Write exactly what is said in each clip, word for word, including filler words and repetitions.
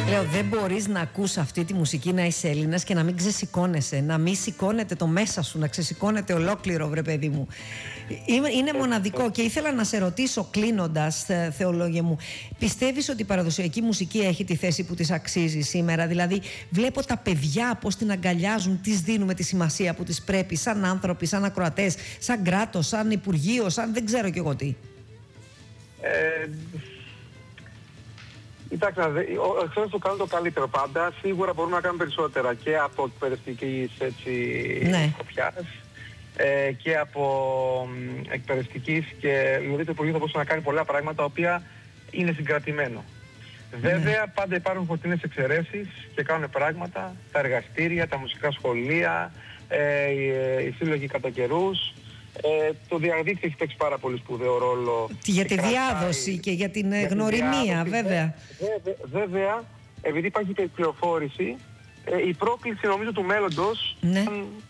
Λέω, δεν μπορείς να ακούς αυτή τη μουσική, να είσαι Έλληνας και να μην ξεσηκώνεσαι, να μην σηκώνεται το μέσα σου, να ξεσηκώνεται ολόκληρο, βρε παιδί μου. Είναι μοναδικό και ήθελα να σε ρωτήσω κλείνοντας, Θεολόγε μου, πιστεύεις ότι η παραδοσιακή μουσική έχει τη θέση που της αξίζει σήμερα? Δηλαδή, βλέπω τα παιδιά πώς την αγκαλιάζουν, τις δίνουμε τη σημασία που τις πρέπει, σαν άνθρωποι, σαν ακροατές, σαν κράτος, σαν υπουργείο, σαν δεν ξέρω κι εγώ τι. Ε, Κοιτάξτε, ο εξάρτητος το κάνει το καλύτερο πάντα. Σίγουρα μπορούμε να κάνουμε περισσότερα και από εκπαιδευτικής ναι. σκοπιάς ε, και από εκπαιδευτικής, και δηλαδή το Υπουργείο θα μπορούσε να κάνει πολλά πράγματα τα οποία είναι συγκρατημένο. Ναι. Βέβαια πάντα υπάρχουν φωτεινές εξαιρέσεις και κάνουν πράγματα, τα εργαστήρια, τα μουσικά σχολεία, ε, οι, οι σύλλογοι κατά καιρούς. Ε, το διαδίκτυο έχει παίξει πάρα πολύ σπουδαίο ρόλο. Για τη κρατάει, διάδοση και για την για γνωριμία, διάδοση, βέβαια. Βέβαια, βέβαια, επειδή υπάρχει πληροφόρηση, ε, η πρόκληση νομίζω του μέλλοντος ναι.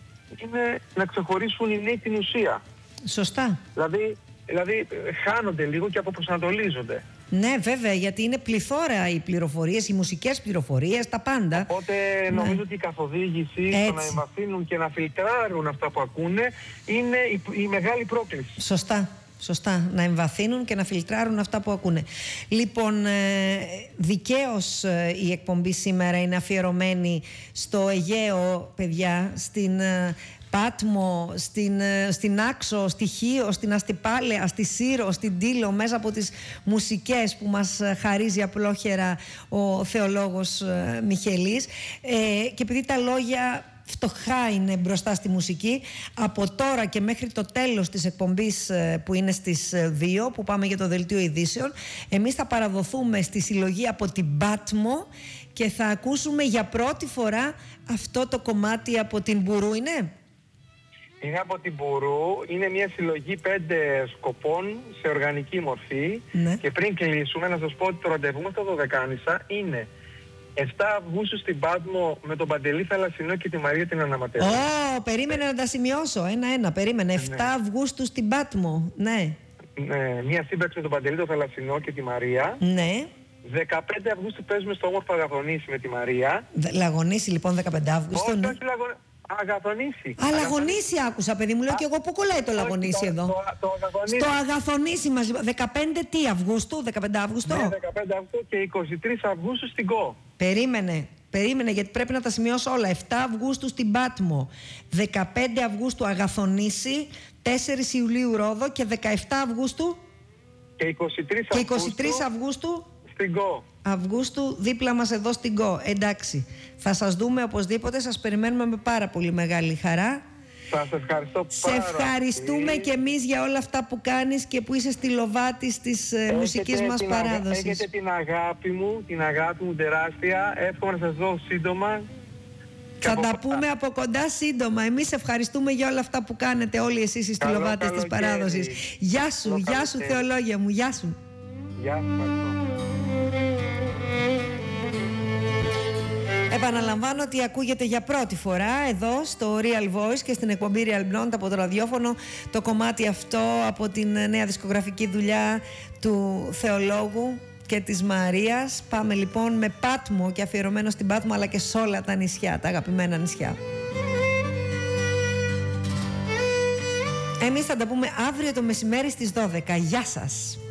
είναι να ξεχωρίσουν οι νέοι την ουσία. Σωστά. Δηλαδή, δηλαδή χάνονται λίγο και αποπροσανατολίζονται. Ναι, βέβαια, γιατί είναι πληθώρα οι πληροφορίες, οι μουσικές πληροφορίες, τα πάντα. Οπότε νομίζω ναι. ότι η καθοδήγηση Έτσι. στο να εμβαθύνουν και να φιλτράρουν αυτά που ακούνε είναι η, η μεγάλη πρόκληση. Σωστά. Σωστά, να εμβαθύνουν και να φιλτράρουν αυτά που ακούνε. Λοιπόν, ε, δικαίως ε, η εκπομπή σήμερα είναι αφιερωμένη στο Αιγαίο, παιδιά, στην ε, Πάτμο, στην, ε, στην Άξο, στη Χίο, στην Αστυπάλαια, στη Σύρο, στην Τήλο, μέσα από τις μουσικές που μας χαρίζει απλόχερα ο θεολόγος ε, Μιχελής. Ε, και επειδή τα λόγια φτωχά είναι μπροστά στη μουσική, από τώρα και μέχρι το τέλος της εκπομπής που είναι στις δύο, που πάμε για το δελτίο ειδήσεων, εμείς θα παραδοθούμε στη συλλογή από την Πάτμο και θα ακούσουμε για πρώτη φορά αυτό το κομμάτι από την Μπουρού, είναι? Είναι από την Μπουρού, είναι μια συλλογή πέντε σκοπών σε οργανική μορφή. Ναι. Και πριν κλείσουμε να σας πω ότι το ραντεβού μας στο Δωδεκάνησα είναι εφτά Αυγούστου στην Πάτμο με τον Παντελή Θαλασσινό και τη Μαρία την Αναματέρα. Ω, oh, περίμενε να τα σημειώσω. Ένα-ένα, περίμενε. εφτά Αυγούστου στην Πάτμο, ναι. Ναι, μια σύμπραξη με τον Παντελή τον Θαλασσινό και τη Μαρία. Ναι. δεκαπέντε Αυγούστου παίζουμε στο όμορφο Αγαθονήσι με τη Μαρία. Λαγονήσι λοιπόν δεκαπέντε Αυγούστου. Όχι, ναι. όχι λαγο... Αγαθονήσι. Α, Λαγονήσι άκουσα, παιδί μου. Λέω και εγώ πού κολλάει το Λαγονήσι εδώ. Το, το, το Αγαθονήσι. Στο Αγαθονήσι μας. δεκαπέντε τι Αυγούστου, δεκαπέντε Αυγούστου. Ναι, δεκαπέντε Αυγούστου και είκοσι τρεις Αυγούστου στην ΚΟ. Περίμενε. Περίμενε, γιατί πρέπει να τα σημειώσω όλα. εφτά Αυγούστου στην Πάτμο, δεκαπέντε Αυγούστου Αγαθονήσι, τέσσερις Ιουλίου Ρόδο και δεκαεφτά Αυγούστου και είκοσι τρεις και είκοσι τρεις Αυγούστου στην ΚΟ. Αυγούστου δίπλα μας εδώ στην ΚΟ. Εντάξει, θα σας δούμε οπωσδήποτε, σας περιμένουμε με πάρα πολύ μεγάλη χαρά. Σας ευχαριστώ πάρα Σε ευχαριστούμε πολύ. Και εμείς για όλα αυτά που κάνεις και που είσαι στη λοβάτη της έχετε μουσικής μας παράδοσης. Έχετε την αγάπη μου, την αγάπη μου τεράστια. Εύχομαι να σας δω σύντομα. Θα τα πούμε από κοντά σύντομα. Εμείς ευχαριστούμε για όλα αυτά που κάνετε όλοι εσείς οι στυλοβάτες της παράδοσης. Γεια σου, Καλό γεια σου Θεολόγια μου, γεια σου. Γεια σου. Επαναλαμβάνω ότι ακούγεται για πρώτη φορά εδώ στο Real Voice και στην εκπομπή Real Blonde από το ραδιόφωνο το κομμάτι αυτό από την νέα δισκογραφική δουλειά του θεολόγου και της Μαρίας. Πάμε λοιπόν με Πάτμο και αφιερωμένο στην Πάτμο, αλλά και σε όλα τα νησιά, τα αγαπημένα νησιά. Εμείς θα τα πούμε αύριο το μεσημέρι στις δώδεκα. Γεια σας.